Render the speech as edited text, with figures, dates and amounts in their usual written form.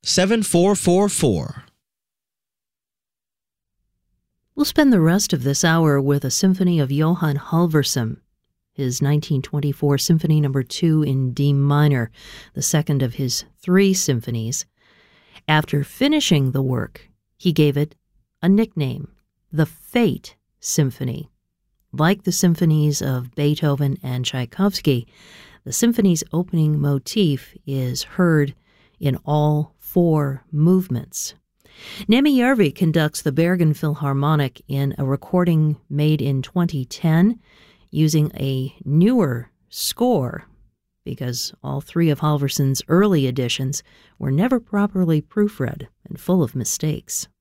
7444. We'll spend the rest of this hour with a symphony of Johann Halvorsen, his 1924 Symphony No. 2 in D minor, the second of his 3 symphonies. After finishing the work, he gave it a nickname, the Fate Symphony. Like the symphonies of Beethoven and Tchaikovsky, the symphony's opening motif is heard in all 4 movements. Niemi conducts the Bergen Philharmonic in a recording made in 2010 using a newer score because all 3 of Halvorsen's early editions were never properly proofread and full of mistakes.